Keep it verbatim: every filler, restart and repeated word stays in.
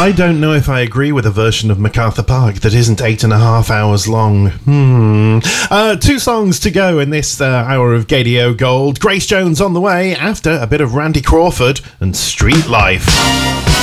I don't know if I agree with a version of MacArthur Park that isn't eight and a half hours long. Hmm. Uh, two songs to go in this uh, hour of Gadio Gold. Grace Jones on the way after a bit of Randy Crawford and Street Life.